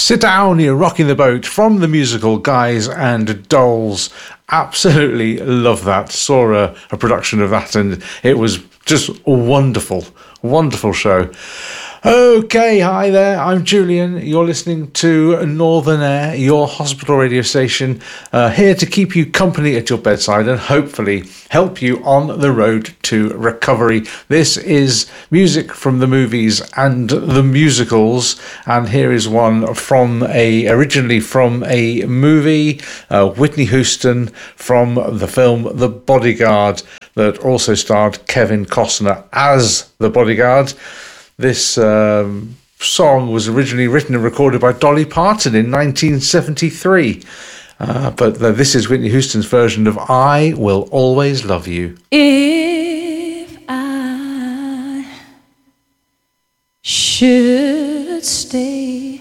Sit Down, You're Rocking the Boat from the musical Guys and Dolls. Absolutely love that. Saw a production of that and it was just a wonderful, wonderful show. Okay, hi there, I'm Julian. You're listening to Northern Air, your hospital radio station, here to keep you company at your bedside and hopefully help you on the road to recovery. This is music from the movies and the musicals, and here is one from originally from a movie, Whitney Houston from the film The Bodyguard, that also starred Kevin Costner as the bodyguard. This song was originally written and recorded by Dolly Parton in 1973. But this is Whitney Houston's version of I Will Always Love You. If I should stay